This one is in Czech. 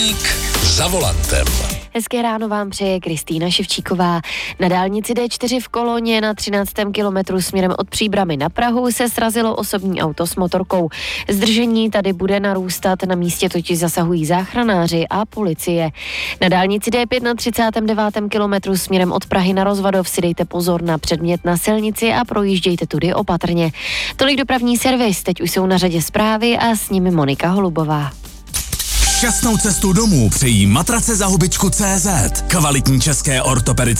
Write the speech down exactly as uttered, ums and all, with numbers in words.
Za volantem. Hezké ráno vám přeje Kristýna Ševčíková. Na dálnici D čtyři v Koloně na třináctém kilometru směrem od Příbrami na Prahu se srazilo osobní auto s motorkou. Zdržení tady bude narůstat, na místě totiž zasahují záchranáři a policie. Na dálnici D pět na třicátém devátém kilometru směrem od Prahy na Rozvadov si dejte pozor na předmět na silnici a projíždějte tudy opatrně. Tolik dopravní servis, teď už jsou na řadě zprávy a s nimi Monika Holubová. Šťastnou cestu domů přejí matrace za hubičku tečka cé zet. Kvalitní české ortopedické